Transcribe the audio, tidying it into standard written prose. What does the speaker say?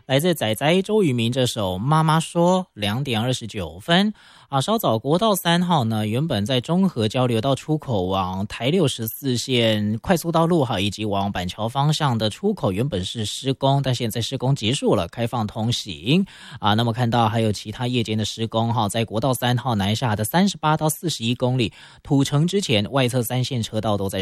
来自仔仔周渝民这首《妈妈说》2:29啊，稍早国道3号呢，原本在中和交流道出口往台64线快速道路哈，以及往板桥方向的出口原本是施工，但现在施工结束了，开放通行啊。那么看到还有其他夜间的施工哈，在国道3号南下的38到41公里土城之前，外侧3线车道都在